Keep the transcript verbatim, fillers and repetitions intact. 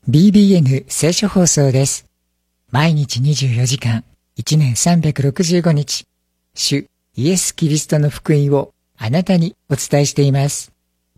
ビービーエヌ 聖書放送です。毎日にじゅうよじかん、いちねんさんびゃくろくじゅうごにち、主イエス・キリストの福音をあなたにお伝えしています。